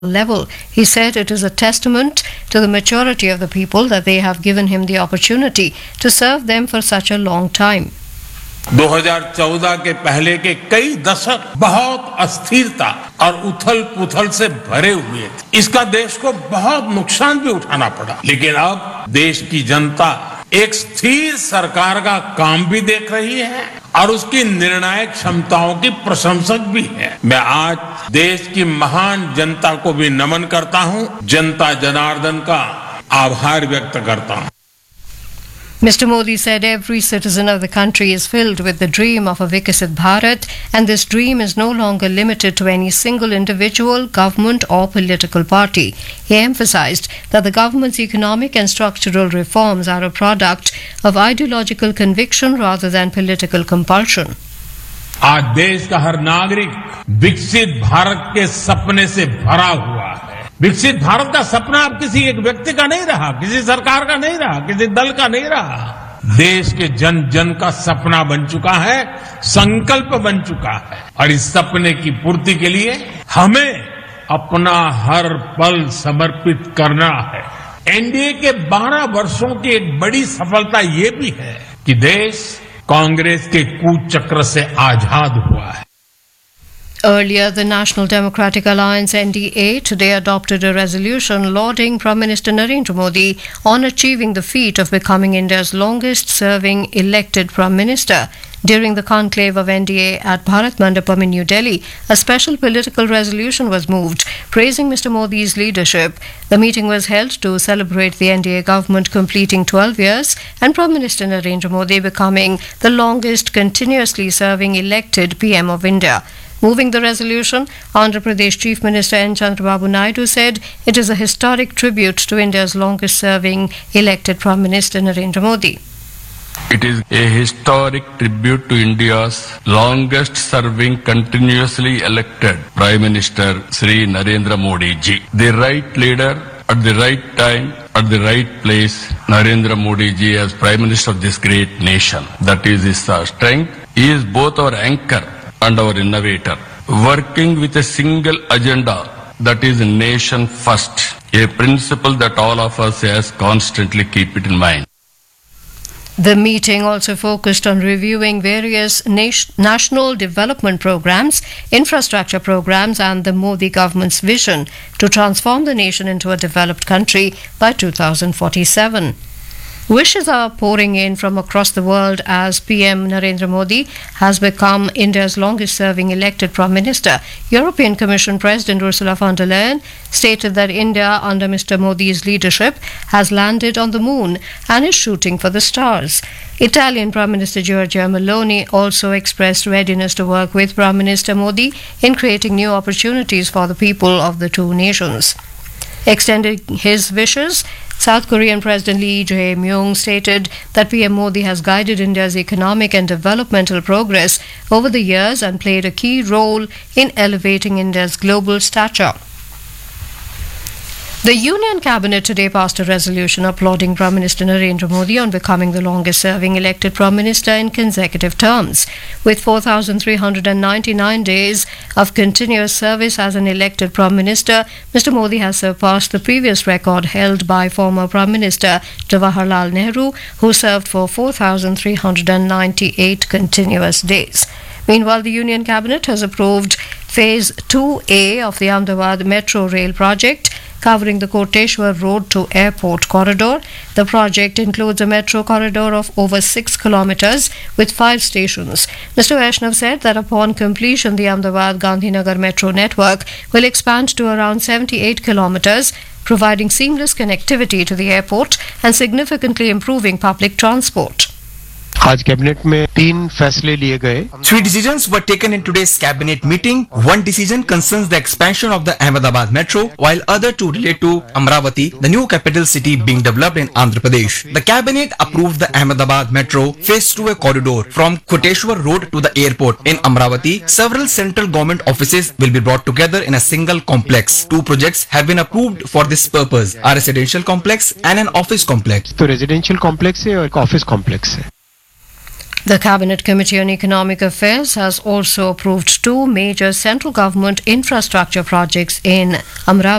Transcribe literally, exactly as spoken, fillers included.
level. He said it is a testament to the maturity of the people that they have given him the opportunity to serve them for such a long time. दो हज़ार चौदह के पहले के कई दशक बहुत अस्थिरता और उथल पुथल से भरे हुए थे। इसका देश को बहुत नुकसान भी उठाना पड़ा, लेकिन अब देश की जनता एक स्थिर सरकार का काम भी देख रही है और उसकी निर्णायक क्षमताओं की प्रशंसक भी है। मैं आज देश की महान जनता को भी नमन करता हूं, जनता जनार्दन का आभार व्यक्त करता हूं। Mister Modi said every citizen of the country is filled with the dream of a Viksit Bharat, and this dream is no longer limited to any single individual, government or political party. He emphasized that the government's economic and structural reforms are a product of ideological conviction rather than political compulsion. आज देश का हर नागरिक विकसित भारत के सपने से भरा हुआ है। विकसित भारत का सपना अब किसी एक व्यक्ति का नहीं रहा, किसी सरकार का नहीं रहा, किसी दल का नहीं रहा। देश के जन जन का सपना बन चुका है, संकल्प बन चुका है, और इस सपने की पूर्ति के लिए हमें अपना हर पल समर्पित करना है। एनडीए के बारह वर्षों की एक बड़ी सफलता ये भी है कि देश कांग्रेस के कूचक्र से आजाद हुआ है। Earlier, the National Democratic Alliance N D A today adopted a resolution lauding Prime Minister Narendra Modi on achieving the feat of becoming India's longest-serving elected Prime Minister. During the conclave of N D A at Bharat Mandapam in New Delhi, a special political resolution was moved praising Mister Modi's leadership. The meeting was held to celebrate the N D A government completing twelve years and Prime Minister Narendra Modi becoming the longest continuously serving elected P M of India. Moving the resolution, Andhra Pradesh Chief Minister N. Chandrababu Naidu said it is a historic tribute to India's longest-serving elected Prime Minister Narendra Modi. It is a historic tribute to India's longest-serving continuously elected Prime Minister Shri Narendra Modi ji. The right leader at the right time, at the right place, Narendra Modi ji as Prime Minister of this great nation. That is his uh, strength. He is both our anchor and our innovator, working with a single agenda, that is nation first, a principle that all of us has constantly keep it in mind. The meeting also focused on reviewing various nation, national development programs, infrastructure programs and the Modi government's vision to transform the nation into a developed country by two thousand forty-seven. Wishes are pouring in from across the world as P M Narendra Modi has become India's longest-serving elected Prime Minister. European Commission President Ursula von der Leyen stated that India, under Mister Modi's leadership, has landed on the moon and is shooting for the stars. Italian Prime Minister Giorgia Meloni also expressed readiness to work with Prime Minister Modi in creating new opportunities for the people of the two nations. Extending his wishes, South Korean President Lee Jae-myung stated that P M Modi has guided India's economic and developmental progress over the years and played a key role in elevating India's global stature. The Union Cabinet today passed a resolution applauding Prime Minister Narendra Modi on becoming the longest-serving elected Prime Minister in consecutive terms. With four thousand three hundred ninety-nine days of continuous service as an elected Prime Minister, Mister Modi has surpassed the previous record held by former Prime Minister Jawaharlal Nehru, who served for four thousand three hundred ninety-eight continuous days. Meanwhile, the Union Cabinet has approved Phase two A of the Ahmedabad Metro Rail project, covering the Koteshwar Road to Airport corridor. The project includes a metro corridor of over six kilometers with five stations. Mister Vaishnav said that upon completion, the Ahmedabad Gandhinagar metro network will expand to around seventy-eight kilometers, providing seamless connectivity to the airport and significantly improving public transport. आज cabinet में तीन फैसले लिए गए. Three decisions were taken in today's cabinet meeting. One decision concerns the expansion of the Ahmedabad metro, while other two relate to Amravati, the new capital city being developed in Andhra Pradesh. The cabinet approved the Ahmedabad metro phase two A corridor from Koteshwar Road to the airport in Amravati. Several central government offices will be brought together in a single complex. Two projects have been approved for this purpose: a residential complex and an office complex. तो residential complex है और एक office complex है. The Cabinet Committee on Economic Affairs has also approved two major central government infrastructure projects in Amravati